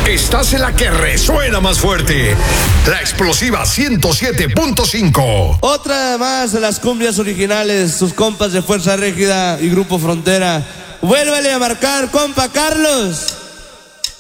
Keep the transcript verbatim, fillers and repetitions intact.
Estás en la que resuena más fuerte. La explosiva ciento siete punto cinco. Otra más de las cumbias originales, sus compas de Fuerza Régida y Grupo Frontera. Vuélvale a marcar, compa Carlos.